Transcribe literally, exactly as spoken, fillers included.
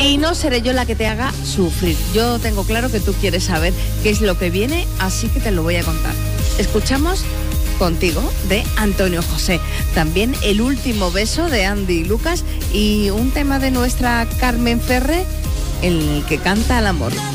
Y no seré yo la que te haga sufrir. Yo tengo claro que tú quieres saber qué es lo que viene, así que te lo voy a contar. Escuchamos Contigo, de Antonio José. También El último beso, de Andy y Lucas. Y un tema de nuestra Carmen Ferre, el que canta al amor.